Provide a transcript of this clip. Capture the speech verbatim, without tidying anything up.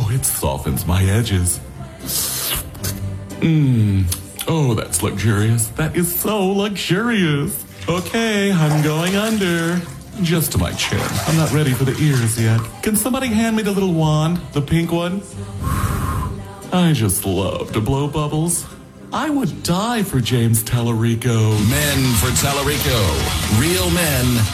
Oh, it softens my edges. Mmm. Oh, that's luxurious. That is so luxurious. Okay, I'm going under. Just to my chin. I'm not ready for the ears yet. Can somebody hand me the little wand? The pink one? I just love to blow bubbles. I would die for James Tallarico. Men for Tallarico. Real men